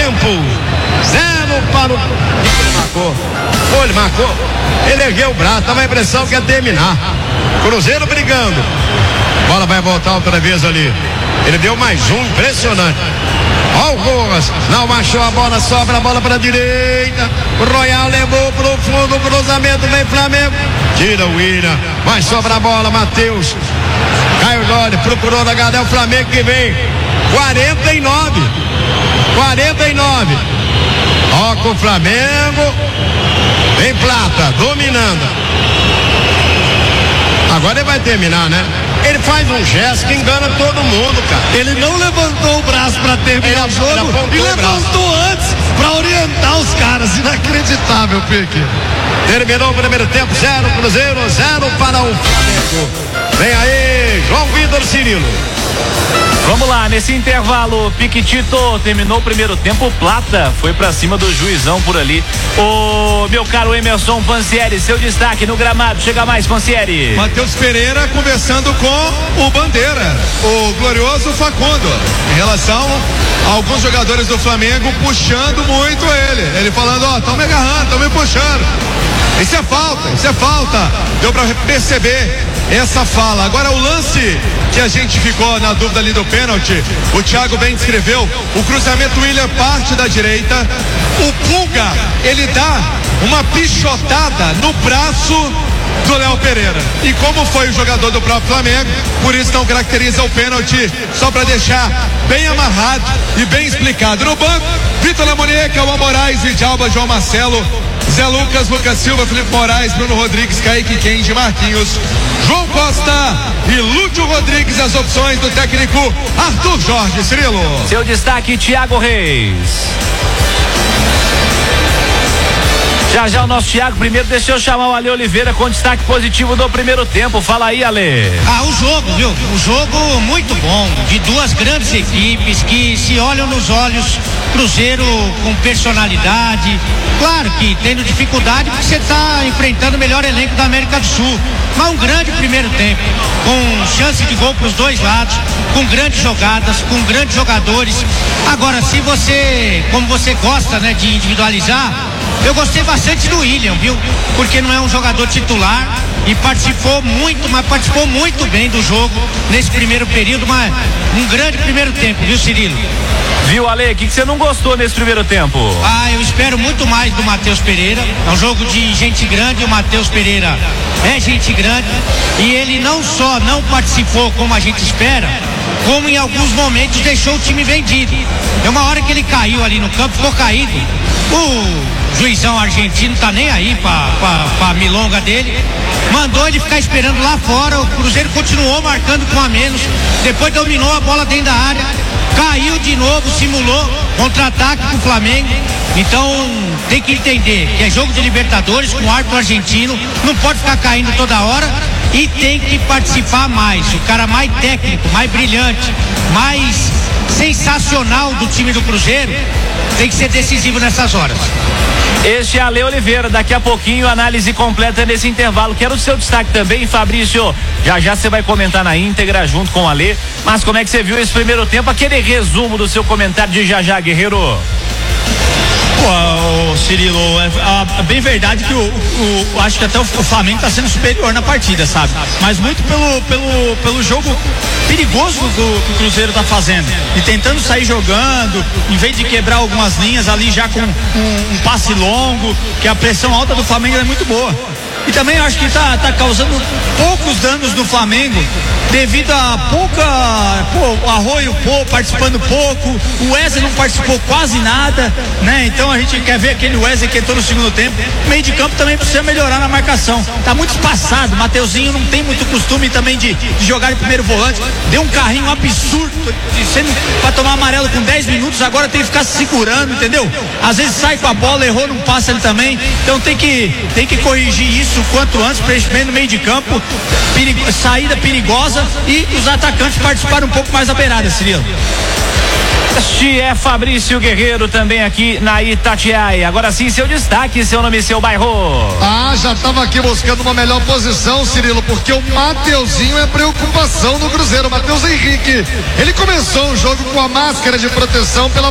tempo. 0 para o... Ele marcou. Ele ergueu o braço, dá uma impressão que ia terminar. Cruzeiro brigando. Bola vai voltar outra vez ali. Ele deu mais um, impressionante. Ó o Rojas, não achou a bola, sobra a bola para a direita. O Royal levou pro fundo, cruzamento, vem Flamengo. Tira o William, vai sobrar a bola, Matheus. Caio Jorge, procurou na galera, o Flamengo que vem. 49. Ó com o Flamengo. Vem Plata, dominando. Agora ele vai terminar, né? Ele faz um gesto que engana todo mundo, cara. Ele não levantou o braço pra terminar o jogo e levantou antes pra orientar os caras. Inacreditável, Pique. Terminou o primeiro tempo, 0 Cruzeiro, 0 para o Flamengo. Vem aí, João Vitor Cirilo. Vamos lá, nesse intervalo, Piquitito terminou o primeiro tempo, Plata foi pra cima do Juizão por ali. O meu caro Emerson Pansieri, seu destaque no gramado, chega mais, Pansieri. Matheus Pereira conversando com o Bandeira, o glorioso Facundo, em relação a alguns jogadores do Flamengo puxando muito ele. Ele falando, ó, tão me agarrando, tão me puxando. Isso é falta. Deu pra perceber essa fala. Agora o lance que a gente ficou na dúvida ali do pênalti, o Thiago bem descreveu, o cruzamento William parte da direita, o Pulga, ele dá uma pichotada no braço do Léo Pereira. E como foi o jogador do próprio Flamengo, por isso não caracteriza o pênalti, só para deixar bem amarrado e bem explicado. No banco, Vitor Lamonier, Calma Moraes, Vidalba, João Marcelo, Zé Lucas, Lucas Silva, Felipe Moraes, Bruno Rodrigues, Kaique Kendi, Marquinhos, João Costa e Lúcio Rodrigues, as opções do técnico Arthur Jorge. Cirilo. Seu destaque, Thiago Reis. Já o nosso Thiago, primeiro deixa eu chamar o Ale Oliveira com destaque positivo do primeiro tempo. Fala aí, Ale. O jogo, viu? O jogo muito bom, de duas grandes equipes que se olham nos olhos. Cruzeiro com personalidade, claro que tendo dificuldade porque você está enfrentando o melhor elenco da América do Sul, mas um grande primeiro tempo, com chance de gol para os dois lados, com grandes jogadas, com grandes jogadores. Agora, se você, como você gosta, né, de individualizar, eu gostei bastante do William, viu? Porque não é um jogador titular e participou muito bem do jogo nesse primeiro período, mas um grande primeiro tempo, viu, Cirilo? Viu, Ale, o que você não gostou nesse primeiro tempo? Eu espero muito mais do Matheus Pereira. É um jogo de gente grande, o Matheus Pereira é gente grande e ele não só não participou como a gente espera, como em alguns momentos deixou o time vendido. É uma hora que ele caiu ali no campo, ficou caído. O juizão argentino tá nem aí pra milonga dele, mandou ele ficar esperando lá fora. O Cruzeiro continuou marcando com a menos, depois dominou a bola dentro da área, caiu de novo, simulou contra-ataque pro Flamengo. Então tem que entender que é jogo de Libertadores com árbitro argentino, não pode ficar caindo toda hora e tem que participar mais. O cara mais técnico, mais brilhante, mais sensacional do time do Cruzeiro tem que ser decisivo nessas horas. Este é Ale Oliveira, daqui a pouquinho análise completa nesse intervalo. Quero o seu destaque também, Fabrício. Já você vai comentar na íntegra junto com o Ale, mas como é que você viu esse primeiro tempo? Aquele resumo do seu comentário de já, Guerreiro. Cirilo, é bem verdade que acho que até o Flamengo está sendo superior na partida, sabe? Mas muito pelo jogo perigoso que o Cruzeiro está fazendo e tentando sair jogando, em vez de quebrar algumas linhas ali já com um passe longo, que a pressão alta do Flamengo é muito boa. E também acho que tá causando poucos danos no Flamengo devido a o Arroio participando pouco, o Wesley não participou quase nada, né? Então a gente quer ver aquele Wesley que entrou no segundo tempo. O meio de campo também precisa melhorar na marcação, tá muito espaçado. Mateuzinho não tem muito costume também de jogar de primeiro volante, deu um carrinho absurdo para tomar amarelo com 10 minutos, agora tem que ficar se segurando, entendeu? Às vezes sai com a bola, errou, não passa ele também, então tem que corrigir isso o quanto antes, preenchimento no meio de campo, saída perigosa e os atacantes participaram um pouco mais da beirada, Cirilo. Este é Fabrício Guerreiro também aqui na Itatiaia. Agora sim, seu destaque, seu nome e seu bairro. Já estava aqui buscando uma melhor posição, Cirilo, porque o Mateuzinho é preocupação no Cruzeiro. Matheus Henrique, ele começou o jogo com a máscara de proteção pela